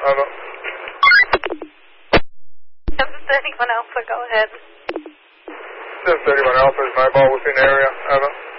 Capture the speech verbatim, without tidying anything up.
Over. seven thirty-one Alpha, go ahead. seven thirty-one Alpha is mobile within area. Over.